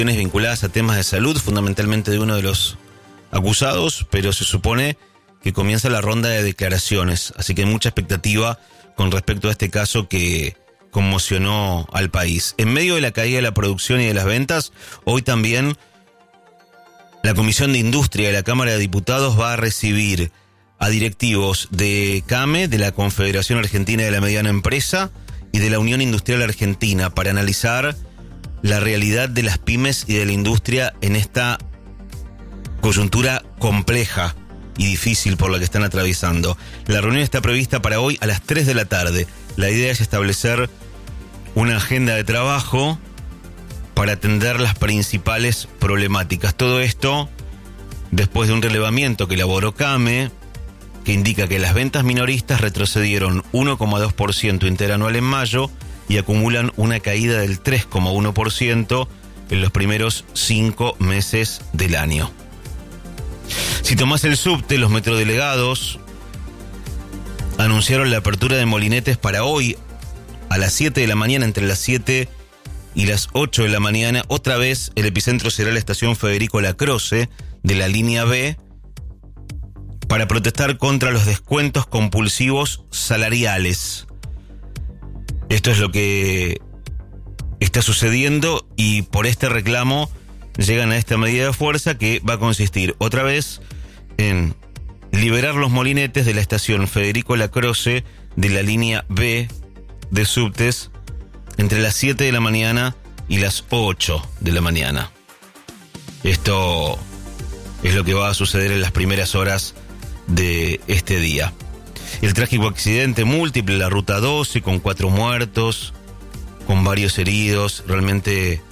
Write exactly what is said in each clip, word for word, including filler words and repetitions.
vinculadas a temas de salud, fundamentalmente de uno de los acusados, pero se supone que comienza la ronda de declaraciones, así que hay mucha expectativa con respecto a este caso que conmocionó al país. En medio de la caída de la producción y de las ventas, hoy también la Comisión de Industria de la Cámara de Diputados va a recibir a directivos de CAME, de la Confederación Argentina de la Mediana Empresa y de la Unión Industrial Argentina para analizar la realidad de las pymes y de la industria en esta coyuntura compleja y difícil por la que están atravesando. La reunión está prevista para hoy a las tres de la tarde. La idea es establecer una agenda de trabajo para atender las principales problemáticas. Todo esto después de un relevamiento que elaboró CAME, que indica que las ventas minoristas retrocedieron uno coma dos por ciento interanual en mayo y acumulan una caída del tres coma uno por ciento en los primeros cinco meses del año. Si tomás el subte, los metrodelegados anunciaron la apertura de molinetes para hoy a las siete de la mañana, entre las siete y las ocho de la mañana. Otra vez el epicentro será la estación Federico Lacroze de la línea B para protestar contra los descuentos compulsivos salariales. Esto es lo que está sucediendo y por este reclamo llegan a esta medida de fuerza que va a consistir otra vez en liberar los molinetes de la estación Federico Lacroze de la línea B de subtes entre las siete de la mañana y las ocho de la mañana. Esto es lo que va a suceder en las primeras horas de este día. El trágico accidente múltiple, la ruta doce, con cuatro muertos, con varios heridos, realmente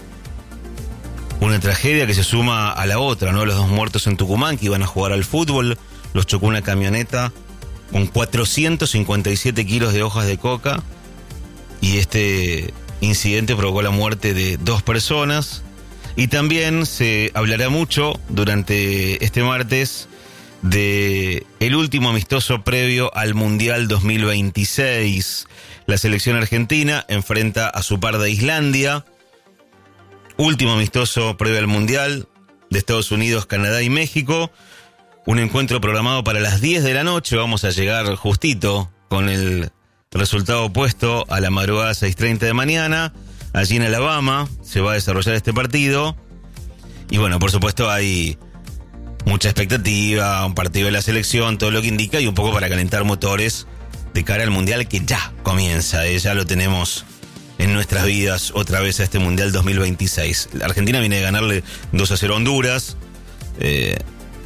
una tragedia que se suma a la otra, ¿no? Los dos muertos en Tucumán que iban a jugar al fútbol, los chocó una camioneta con cuatrocientos cincuenta y siete kilos de hojas de coca y este incidente provocó la muerte de dos personas. Y también se hablará mucho durante este martes de el último amistoso previo al Mundial dos mil veintiséis. La selección argentina enfrenta a su par de Islandia. Último amistoso previo al Mundial de Estados Unidos, Canadá y México. Un encuentro programado para las diez de la noche. Vamos a llegar justito con el resultado opuesto a la madrugada seis treinta de mañana. Allí en Alabama se va a desarrollar este partido. Y bueno, por supuesto hay mucha expectativa, un partido de la selección, todo lo que indica, y un poco para calentar motores de cara al Mundial que ya comienza, ¿eh? Ya lo tenemos en nuestras vidas otra vez a este Mundial dos mil veintiséis. La Argentina viene de ganarle dos a cero a Honduras, eh,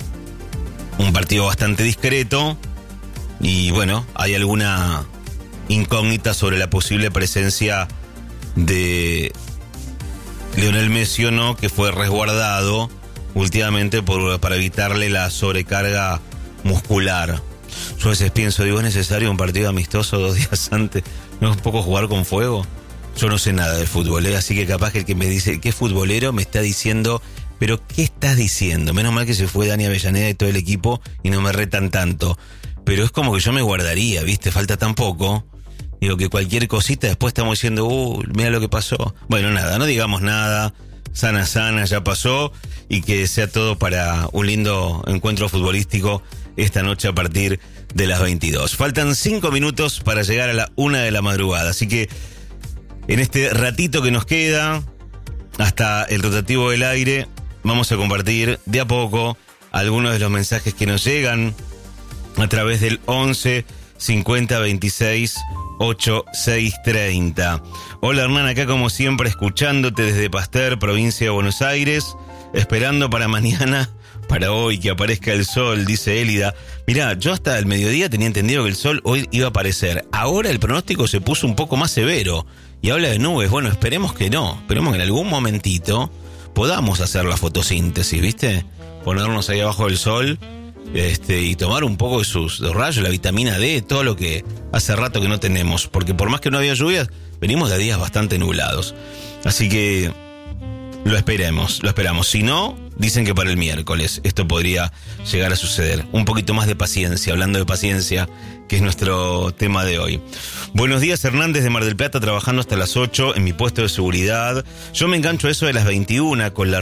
un partido bastante discreto, y bueno, hay alguna incógnita sobre la posible presencia de Lionel Messi o no, que fue resguardado últimamente por, para evitarle la sobrecarga muscular. Yo a veces pienso, digo, ¿es necesario un partido amistoso dos días antes? ¿No es un poco jugar con fuego? Yo no sé nada de fútbol, ¿eh? Así que capaz que el que me dice que es futbolero me está diciendo, pero ¿qué estás diciendo? Menos mal que se fue Dani Avellaneda y todo el equipo y no me retan tanto. Pero es como que yo me guardaría, ¿viste? Falta tan poco. Digo, que cualquier cosita después estamos diciendo, uh, mira lo que pasó. Bueno, nada, no digamos nada. Sana, sana, ya pasó. Y que sea todo para un lindo encuentro futbolístico esta noche a partir de las veintidós. Faltan cinco minutos para llegar a la una de la madrugada. Así que en este ratito que nos queda, hasta el rotativo del aire, vamos a compartir de a poco algunos de los mensajes que nos llegan a través del once cincuenta veintiséis ochenta y seis treinta. Hola Hernán, acá como siempre escuchándote desde Pasteur, provincia de Buenos Aires, esperando para mañana, para hoy que aparezca el sol, dice Élida. Mirá, yo hasta el mediodía tenía entendido que el sol hoy iba a aparecer. Ahora el pronóstico se puso un poco más severo y habla de nubes. Bueno, esperemos que no, esperemos que en algún momentito podamos hacer la fotosíntesis, ¿viste? Ponernos ahí abajo del sol este, y tomar un poco de sus de rayos, la vitamina D, todo lo que hace rato que no tenemos, porque por más que no había lluvias, venimos de días bastante nublados. Así que lo esperemos, lo esperamos. Si no, dicen que para el miércoles esto podría llegar a suceder. Un poquito más de paciencia, hablando de paciencia, que es nuestro tema de hoy. Buenos días, Hernández de Mar del Plata, trabajando hasta las ocho en mi puesto de seguridad. Yo me engancho a eso de las veintiuna con la